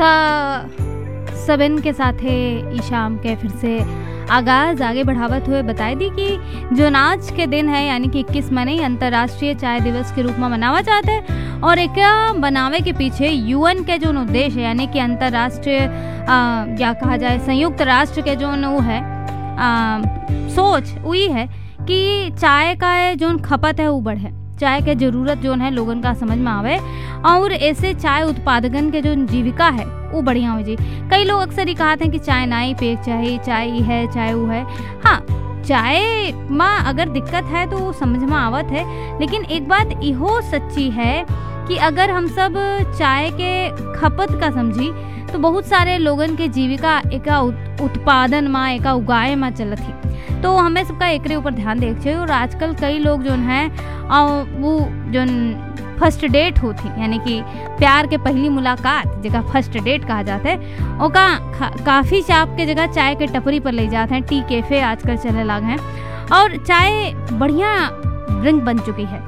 सबन के साथे ई शाम के फिर से आगाज़ आगे बढ़ावत हुए बताई दी कि जो आज के दिन है यानी कि 21 मई अंतर्राष्ट्रीय चाय दिवस के रूप में मनावा जाता है। और एक बनावे के पीछे यूएन के जो उद्देश्य है यानी कि अंतर्राष्ट्रीय या कहा जाए संयुक्त राष्ट्र के जो वो है सोच वही है कि चाय का जो खपत है वो बढ़े, चाय के ज़रूरत जो है लोगन का समझ में आवे और ऐसे चाय उत्पादकन के जो जीविका है वो बढ़िया हो जी। कई लोग अक्सर ही कहते हैं कि चाय ना ही पेक चाहिए, चाय ही है चाय वो है। हाँ, चाय में अगर दिक्कत है तो वो समझ में आवत है, लेकिन एक बात इहो सच्ची है कि अगर हम सब चाय के खपत का समझी तो बहुत सारे लोगन के जीविका एक उत्पादन में एक उगाए में चलत ही, तो हमें सबका एकरे ऊपर ध्यान देना चाहिए। और आजकल कई लोग जो हैं वो जो फर्स्ट डेट होती यानी कि प्यार के पहली मुलाकात जगह फर्स्ट डेट कहा जाता है, ओका काफ़ी चाप के जगह चाय के टपरी पर ले जाते हैं। टी कैफ़े आजकल चलने लगे हैं और चाय बढ़िया ड्रिंक बन चुकी है।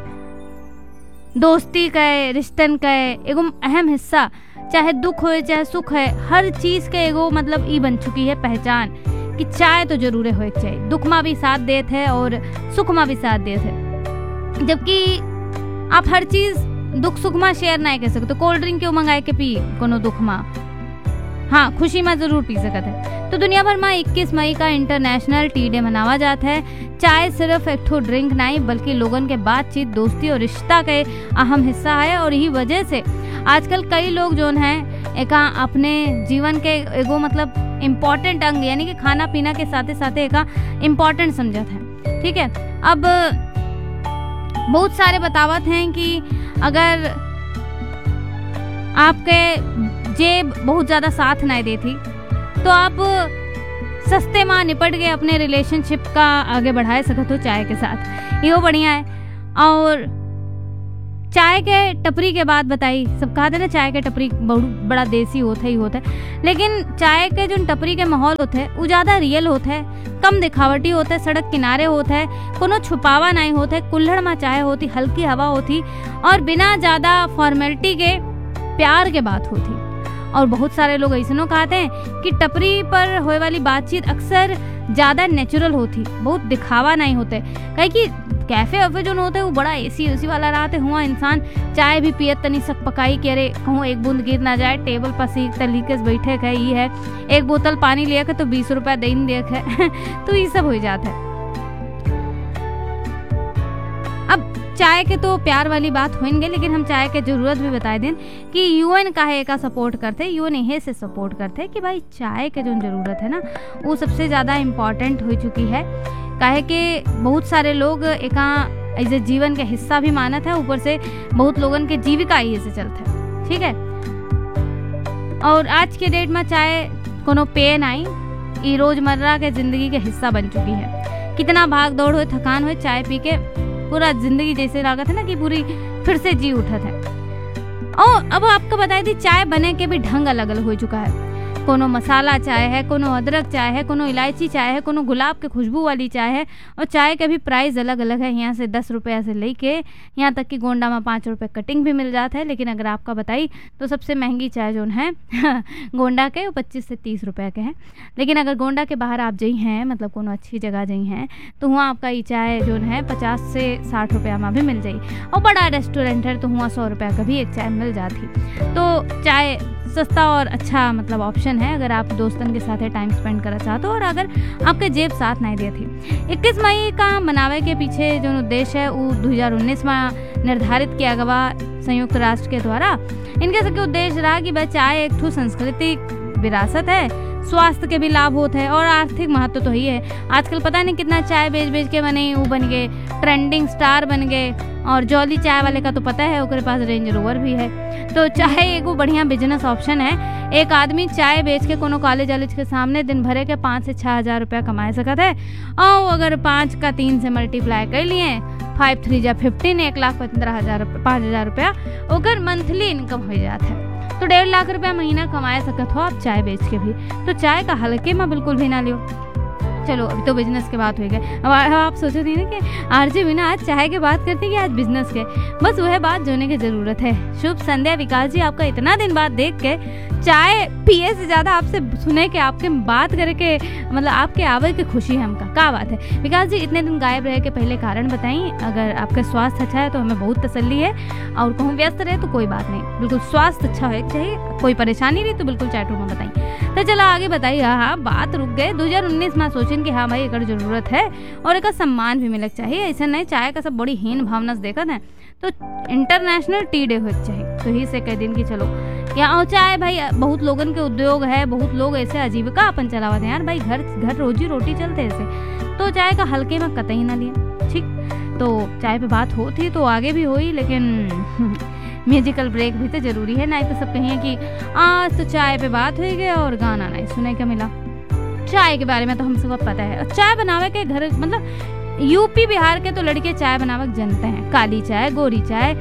दोस्ती का रिश्तन का एगो अहम हिस्सा, चाहे दुख हो चाहे सुख है, हर चीज़ के एगो मतलब ई बन चुकी है पहचान कि चाय तो जरूर होए चाहिए। दुख में भी साथ देते है और सुख में भी साथ देते है, जबकि आप हर चीज़ दुख सुख में शेयर नहीं कर सकते। कोल्ड ड्रिंक क्यों मंगाए के पी कोनो दुख में, हाँ खुशी में ज़रूर पी सकते हैं। तो दुनिया भर में 21 मई का इंटरनेशनल टी डे मनावा जाता है। चाय सिर्फ एक ठो ड्रिंक नहीं बल्कि लोगन के बातचीत, दोस्ती और रिश्ता के अहम हिस्सा है। और यही वजह से आजकल कई लोग जो हैं एक अपने जीवन के एगो मतलब इम्पॉर्टेंट अंग यानी कि खाना पीना के साथ साथ एक इम्पॉर्टेंट समझत है। ठीक है, अब बहुत सारे बतावत हैं कि अगर आपके जेब बहुत ज़्यादा साथ नहीं देती तो आप सस्ते में निपट के अपने रिलेशनशिप का आगे बढ़ाए सकते हो चाय के साथ, ये बढ़िया है। और चाय के टपरी के बाद बताई सब कहा था ना चाय के टपरी बहुत बड़ा देसी होता ही होता है, लेकिन चाय के जो टपरी के माहौल होता है वो ज़्यादा रियल होता है, कम दिखावटी होता है, सड़क किनारे होता है, कोनो छुपावा नहीं होता है, कुल्हड़ में चाय होती, हल्की हवा होती और बिना ज़्यादा फॉर्मेलिटी के प्यार के बात होती। और बहुत सारे लोग ऐसा कहते हैं कि टपरी पर होए वाली बातचीत अक्सर ज़्यादा नेचुरल होती, बहुत दिखावा नहीं होते। कहीं कि कैफ़े वैफे जो होते हैं वो बड़ा एसी वाला रहते हुआ इंसान चाय भी पियत तनी सक पकाई कि अरे कहूँ एक बूंद गिर ना जाए, टेबल पर सीख तरीके से बैठे है ये है, एक बोतल पानी लिया है तो 20 रुपया देन दिया है तो ये सब हो जाता है। अब चाय के तो प्यार वाली बात होंगे, लेकिन हम चाय के ज़रूरत भी बता दें कि यूएन काहे का सपोर्ट करते, यूएन यही से सपोर्ट करते कि भाई चाय के जो ज़रूरत है ना वो सबसे ज़्यादा इम्पॉर्टेंट हो चुकी है। काहे कि बहुत सारे लोग एक ऐसे जीवन के हिस्सा भी मानत है, ऊपर से बहुत लोगन के जीविका ही से चलते है। ठीक है, और आज के डेट में चाय कोनो पेय नहीं, ये रोज़मर्रा के ज़िंदगी के हिस्सा बन चुकी है। कितना भाग दौड़ हो थकान हो चाय पी के पूरा जिंदगी जैसे लागत है ना कि पूरी फिर से जी उठत है। और अब आपको बताई थी चाय बने के भी ढंग अलग अलग हो चुका है। कोनो मसाला चाय है, कोनो अदरक चाय है, कोनो इलायची चाय है, कोनो गुलाब के खुशबू वाली चाय है। और चाय के भी प्राइस अलग अलग है, यहाँ से 10 रुपये से लेके यहाँ तक कि गोंडा में 5 रुपये कटिंग भी मिल जाता है। लेकिन अगर आपका बताई तो सबसे महंगी चाय जो है गोंडा के वो 25 से 30 रुपये के हैं। लेकिन अगर गोंडा के बाहर आप जई हैं मतलब कोनो अच्छी जगह जई हैं तो वहाँ आपका ये चाय जो है 50 से 60 रुपया में भी मिल जाई। और बड़ा रेस्टोरेंट है तो वहाँ 100 रुपया का भी एक चाय मिल जाती। तो चाय सस्ता और अच्छा मतलब ऑप्शन है अगर आप दोस्तन के साथ टाइम स्पेंड करना चाहते हो और अगर आपके जेब साथ नहीं देती। 21 मई का मनावे के पीछे जो उद्देश्य है वो 2019 में निर्धारित किया गया संयुक्त राष्ट्र के द्वारा। इनके सबके उद्देश्य रहा कि चाय एक ठो सांस्कृतिक विरासत है, स्वास्थ्य के भी लाभ होते हैं और आर्थिक महत्व तो ही है। आजकल पता नहीं कितना चाय बेच के बने वो बन गए ट्रेंडिंग स्टार बन गए। और जॉली चाय वाले का तो पता है उसके पास रेंज रोवर भी है। तो चाय एक बढ़िया बिजनेस ऑप्शन है। एक आदमी चाय बेच के कोनो कॉलेज वालेज के सामने दिन भरे के 5 से 6 हज़ार रुपया कमा सकता है। और अगर 5 का 3 से मल्टीप्लाई कर लिए 5 3 जा 15 1,15,000 5,000 रुपया ओकर मंथली इनकम हो जाता है। तो 1.5 लाख रुपया महीना कमा सकते हो आप चाय बेच के भी। तो चाय का हल्के में बिल्कुल भी ना लियो। चलो अभी तो बिजनेस के बात हो गए। अब आप सोचो थी ना कि आरजे बिना आज चाय के बात करते कि आज बिजनेस के, बस वह बात जोड़ने की ज़रूरत है। शुभ संध्या विकास जी, आपका इतना दिन बाद देख के चाय पिए से ज़्यादा आपसे सुने के आपके बात करे के मतलब आपके आवे के खुशी है हमका। का बात है विकास जी, इतने दिन गायब रहे के पहले कारण बताई। अगर आपका स्वास्थ्य अच्छा है तो हमें बहुत तसल्ली है, और कहूँ व्यस्त रहे तो कोई बात नहीं, बिल्कुल स्वास्थ्य अच्छा होना चाहिए, कोई परेशानी नहीं तो बिल्कुल चैट रूम में बताई। तो चला आगे बताइए। हाँ बात रुक गए 2019 में सोचें कि हाँ भाई एक जरूरत है और एक सम्मान भी मिलना चाहिए। ऐसा नहीं चाय का सब बड़ी हीन भावना से देखा है तो इंटरनेशनल टी डे होना चाहिए। तो ही से कह दिन की चलो यहाँ चाय भाई बहुत लोगन के उद्योग है, बहुत लोग ऐसे आजीविका अपन चलावत हैं यार भाई, घर रोजी रोटी चलते ऐसे, तो चाय का हल्के में कतई ना लिए। ठीक, तो चाय पे बात होती तो आगे भी हुई, लेकिन म्यूजिकल ब्रेक भी तो जरूरी है, नहीं तो सब कहें कि आज तो चाय पे बात हुई गई और गाना नहीं सुने का मिला। चाय के बारे में तो हम सबको पता है, चाय बनावे के घर मतलब यूपी बिहार के तो लड़के चाय बनावक जानते हैं, काली चाय, गोरी चाय,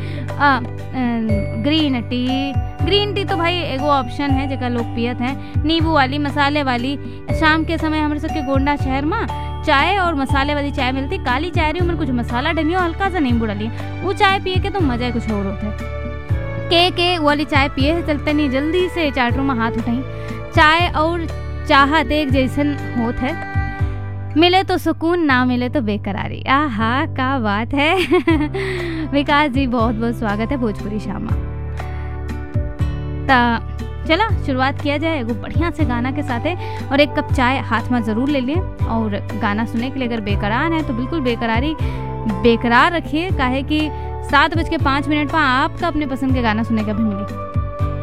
ग्रीन टी तो भाई एगो ऑप्शन है जगह लोग पियत हैं, नींबू वाली, मसाले वाली। शाम के समय हमारे सबके गोंडा शहर में चाय और मसाले वाली चाय मिलती। काली चाय रही उनमें कुछ मसाला डलियो, हल्का सा नींबू डालिए, वो चाय पिए के तो मजा कुछ और होता है। के वाली चाय पिए है चलते नहीं, जल्दी से चाट रूम में हाथ उठाई। चाय और चाहत एक जैसन होत है, मिले तो सुकून, ना मिले तो बेकरारी। आहा क्या बात है। विकास जी बहुत बहुत स्वागत है भोजपुरी शाम में। चला शुरुआत किया जाए एगो बढ़िया से गाना के साथ है, और एक कप चाय हाथ में ज़रूर ले लें, और गाना सुनने के लिए अगर बेकरार है तो बिल्कुल बेकरारी बेकरार रखिए, काहे कि 7:05 पर आपका अपने पसंद के गाना सुनने का भी मिले।